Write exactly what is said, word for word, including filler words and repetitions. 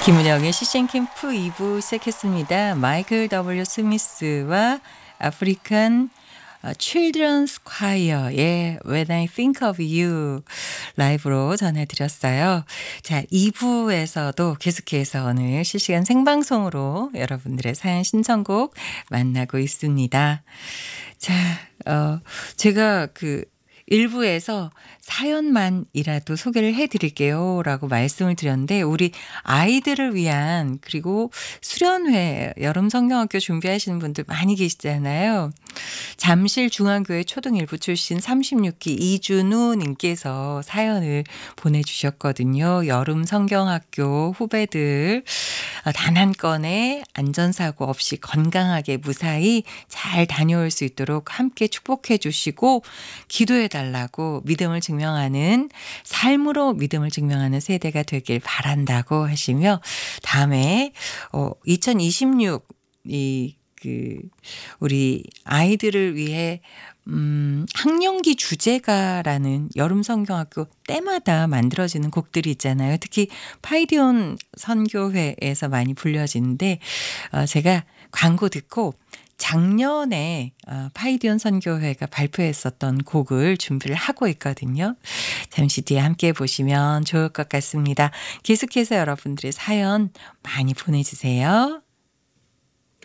김은영의 시즌 캠프 이 부 시작했습니다. 마이클 더블유 스미스와 아프리칸 어 칠드런스 콰이어의 When I Think of You 라이브로 전해드렸어요. 자, 이 부에서도 계속해서 오늘 실시간 생방송으로 여러분들의 사연 신청곡 만나고 있습니다. 자, 어 제가 그 일 부에서 사연만이라도 소개를 해 드릴게요 라고 말씀을 드렸는데 우리 아이들을 위한 그리고 수련회 여름 성경학교 준비하시는 분들 많이 계시잖아요. 잠실 중앙교회 초등 일 부 출신 삼십육 기 이준우 님께서 사연을 보내주셨거든요. 여름 성경학교 후배들 단 한 건의 안전사고 없이 건강하게 무사히 잘 다녀올 수 있도록 함께 축복해 주시고 기도해 달라고 믿음을 증명하는 삶으로 믿음을 증명하는 세대가 되길 바란다고 하시며 다음에 어 이천이십육 이 그 우리 아이들을 위해 음 학령기 주제가라는 여름 성경학교 때마다 만들어지는 곡들이 있잖아요. 특히 파이디온 선교회에서 많이 불려지는데 어 제가 광고 듣고 작년에 어 파이디온 선교회가 발표했었던 곡을 준비를 하고 있거든요. 잠시 뒤에 함께 보시면 좋을 것 같습니다. 계속해서 여러분들의 사연 많이 보내주세요.